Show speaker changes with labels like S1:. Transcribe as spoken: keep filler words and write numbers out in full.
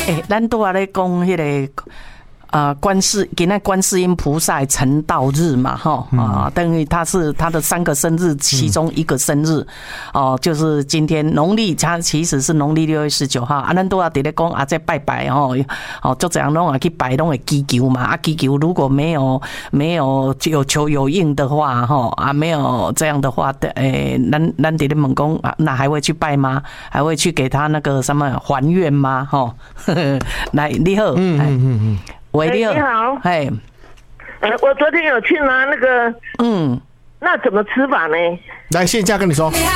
S1: 诶，咱都啊咧讲迄个。啊、呃，观世今天观世音菩萨成道日嘛，哈啊，等于他是他的三个生日其中一个生日，哦、呃，就是今天农历，他其实是农历六月十九号。啊，咱都要伫咧讲啊，在拜拜哦，哦，就这样拢啊去拜，拢会祈求嘛。啊，祈求如果没有没有有求有应的话，哈啊，没有这样的话的，诶，咱咱伫咧问讲啊，那还会去拜吗？还会去给他那个什么还愿吗？哈，来，你好，嗯嗯嗯嗯。喂，你好，
S2: 你好，
S1: 哎，
S2: 呃，我昨天有去拿那个，
S1: 嗯，
S2: 那怎么吃法呢？
S3: 来，现价跟你说。